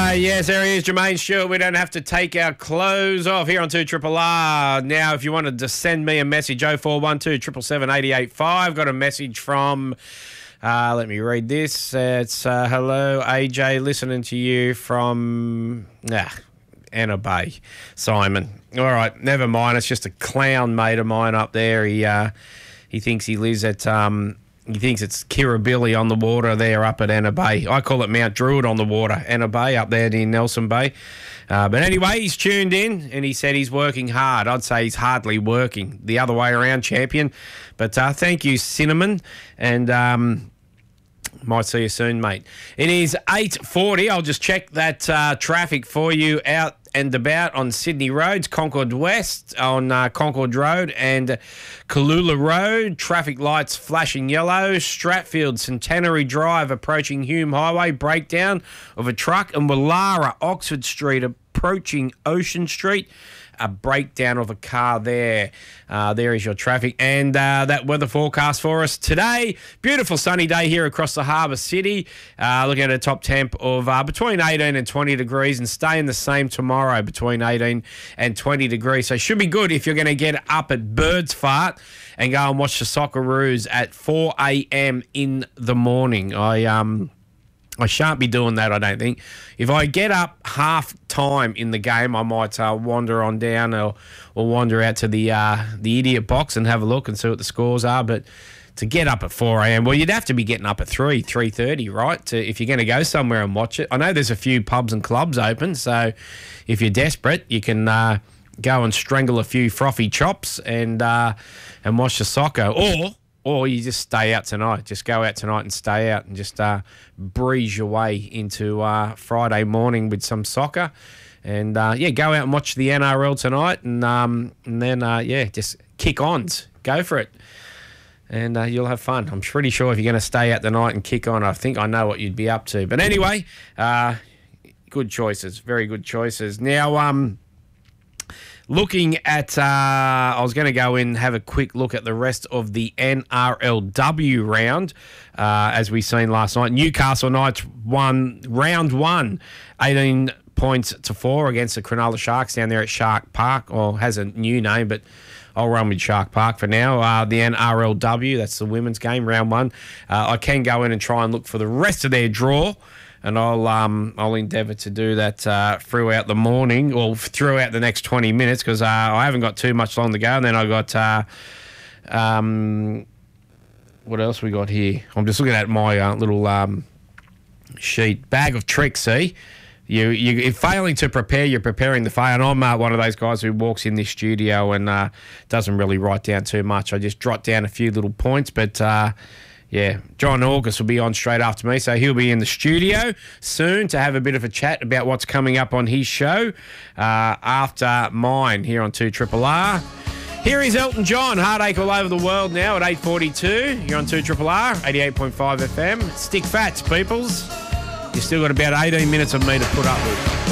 Yes, there he is, Jermaine Stewart. We don't have to take our clothes off here on 2RRR. Now, if you wanted to send me a message, 0412 777 885. Got a message from, let me read this. It's, hello, AJ, listening to you from, Anna Bay, Simon. All right, never mind. It's just a clown mate of mine up there. He thinks he lives at... He thinks it's Kirribilli on the water there up at Anna Bay. I call it Mount Druitt on the water, Anna Bay up there in Nelson Bay. But anyway, he's tuned in and he said he's working hard. I'd say he's hardly working. The other way around, champion. But thank you, Cinnamon. And might see you soon, mate. It is 8:40. I'll just check that traffic for you out and about on Sydney roads, Concord West on Concord Road and Kalula Road. Traffic lights flashing yellow. Stratfield Centenary Drive approaching Hume Highway. Breakdown of a truck. And Willara, Oxford Street approaching Ocean Street. A breakdown of a car there. There is your traffic. And that weather forecast for us today. Beautiful sunny day here across the Harbour City. Looking at a top temp of between 18 and 20 degrees and staying the same tomorrow between 18 and 20 degrees. So should be good if you're going to get up at Bird's Fart and go and watch the Socceroos at 4 a.m. in the morning. I shan't be doing that, I don't think. If I get up half time in the game, I might wander on down or wander out to the idiot box and have a look and see what the scores are. But to get up at 4 a.m, well, you'd have to be getting up at 3:30, right, if you're going to go somewhere and watch it. I know there's a few pubs and clubs open, so if you're desperate, you can go and strangle a few frothy chops and watch the soccer. Or you just stay out tonight. Just go out tonight and stay out and just breeze your way into Friday morning with some soccer. And, go out and watch the NRL tonight and then, just kick ons. Go for it. And you'll have fun. I'm pretty sure if you're going to stay out tonight and kick on, I think I know what you'd be up to. But anyway, good choices. Very good choices. Now, looking at, I was going to go in and have a quick look at the rest of the NRLW round, as we seen last night. Newcastle Knights won round 1, 18 points to 4 against the Cronulla Sharks down there at Shark Park, or has a new name, but I'll run with Shark Park for now. The NRLW, that's the women's game, round 1. I can go in and try and look for the rest of their draw. And I'll endeavour to do that throughout the morning or throughout the next 20 minutes because I haven't got too much long to go. And then I got what else we got here? I'm just looking at my little sheet. Bag of tricks, see? You're failing to prepare, you're preparing to fail. And I'm one of those guys who walks in this studio and doesn't really write down too much. I just jot down a few little points, but... John August will be on straight after me, so he'll be in the studio soon to have a bit of a chat about what's coming up on his show after mine here on 2RRR. Here is Elton John, Heartache All Over the World now at 8:42. You're on 2RRR, 88.5 FM. Stick fats, peoples. You've still got about 18 minutes of me to put up with.